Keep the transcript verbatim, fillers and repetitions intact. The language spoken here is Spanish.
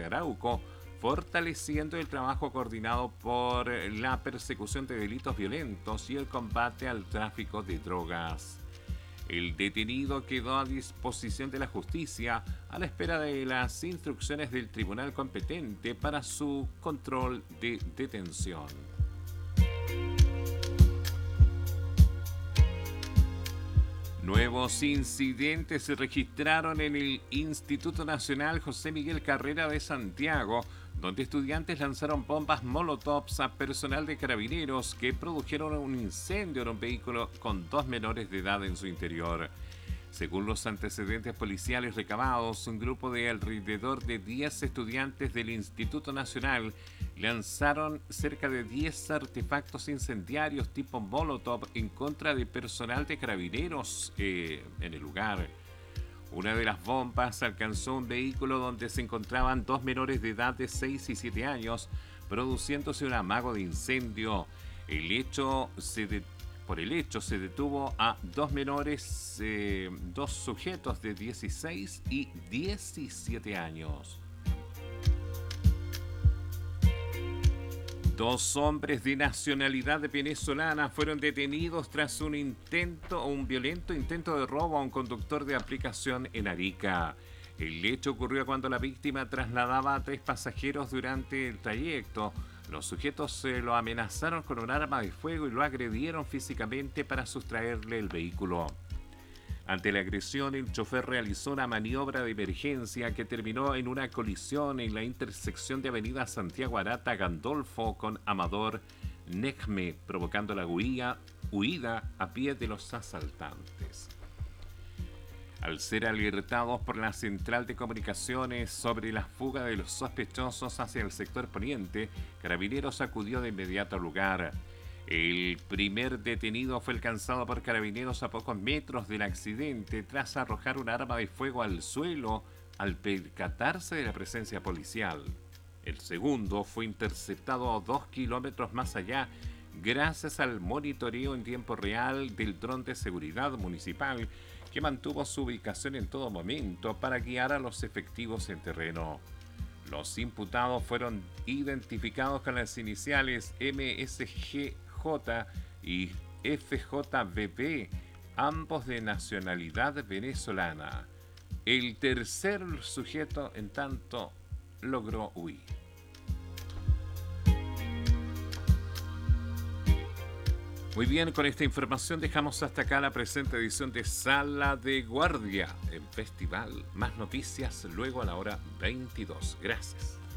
Arauco, fortaleciendo el trabajo coordinado por la persecución de delitos violentos y el combate al tráfico de drogas. El detenido quedó a disposición de la justicia a la espera de las instrucciones del tribunal competente para su control de detención. Nuevos incidentes se registraron en el Instituto Nacional José Miguel Carrera de Santiago, donde estudiantes lanzaron bombas molotovs a personal de carabineros que produjeron un incendio en un vehículo con dos menores de edad en su interior. Según los antecedentes policiales recabados, un grupo de alrededor de diez estudiantes del Instituto Nacional lanzaron cerca de diez artefactos incendiarios tipo Molotov en contra de personal de carabineros eh, en el lugar. Una de las bombas alcanzó un vehículo donde se encontraban dos menores de edad de seis y siete años, produciéndose un amago de incendio. El hecho se detuvo. Por el hecho se detuvo a dos menores, eh, dos sujetos de dieciséis y diecisiete años. Dos hombres de nacionalidad venezolana fueron detenidos tras un intento, un violento intento de robo a un conductor de aplicación en Arica. El hecho ocurrió cuando la víctima trasladaba a tres pasajeros durante el trayecto. Los sujetos eh, lo amenazaron con un arma de fuego y lo agredieron físicamente para sustraerle el vehículo. Ante la agresión, el chofer realizó una maniobra de emergencia que terminó en una colisión en la intersección de Avenida Santiago Arata Gandolfo con Amador Nejme, provocando la huida, huida a pie de los asaltantes. Al ser alertados por la central de comunicaciones sobre la fuga de los sospechosos hacia el sector poniente, Carabineros acudió de inmediato al lugar. El primer detenido fue alcanzado por Carabineros a pocos metros del accidente tras arrojar un arma de fuego al suelo al percatarse de la presencia policial. El segundo fue interceptado a dos kilómetros más allá gracias al monitoreo en tiempo real del dron de seguridad municipal, que mantuvo su ubicación en todo momento para guiar a los efectivos en terreno. Los imputados fueron identificados con las iniciales M S G J y F J B B, ambos de nacionalidad venezolana. El tercer sujeto, en tanto, logró huir. Muy bien, con esta información dejamos hasta acá la presente edición de Sala de Guardia en Festival. Más noticias luego a la hora veintidós. Gracias.